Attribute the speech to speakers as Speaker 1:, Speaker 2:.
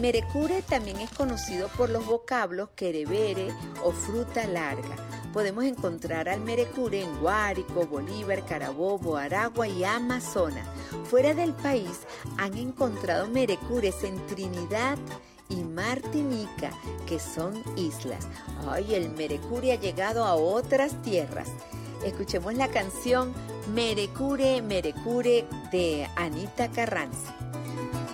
Speaker 1: merecure también es conocido por los vocablos querevere o fruta larga. Podemos encontrar al merecure en Guárico, Bolívar, Carabobo, Aragua y Amazonas. Fuera del país han encontrado merecures en Trinidad y Martinica, que son islas. ¡Ay, el merecure ha llegado a otras tierras! Escuchemos la canción Merecure, Merecure de Anita Carranza.